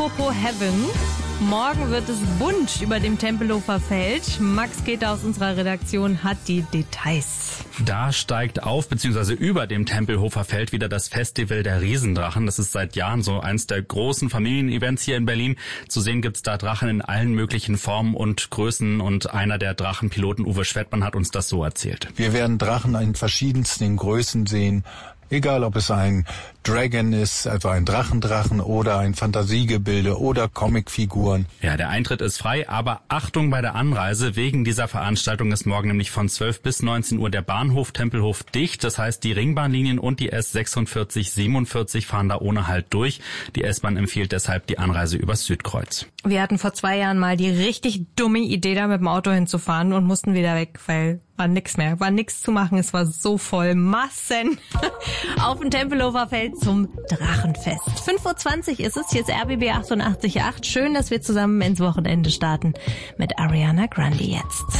Apropos Heaven. Morgen wird es bunt über dem Tempelhofer Feld. Max Keter aus unserer Redaktion hat die Details. Da steigt auf, beziehungsweise über dem Tempelhofer Feld wieder das Festival der Riesendrachen. Das ist seit Jahren so eins der großen Familienevents hier in Berlin. Zu sehen gibt's da Drachen in allen möglichen Formen und Größen. Und einer der Drachenpiloten, Uwe Schwettmann, hat uns das so erzählt. Wir werden Drachen in verschiedensten Größen sehen. Egal, ob es ein Dragon ist, also ein Drachendrachen oder ein Fantasiegebilde oder Comicfiguren. Ja, der Eintritt ist frei, aber Achtung bei der Anreise. Wegen dieser Veranstaltung ist morgen nämlich von 12 bis 19 Uhr der Bahnhof Tempelhof dicht. Das heißt, die Ringbahnlinien und die S46, 47 fahren da ohne Halt durch. Die S-Bahn empfiehlt deshalb die Anreise übers Südkreuz. Wir hatten vor 2 Jahren mal die richtig dumme Idee, da mit dem Auto hinzufahren und mussten wieder weg, weil war nix mehr, war nix zu machen. Es war so voll. Massen auf dem Tempelhofer Feld zum Drachenfest. 5:20 Uhr ist es, hier ist RBB 88.8. Schön, dass wir zusammen ins Wochenende starten mit Ariana Grande jetzt.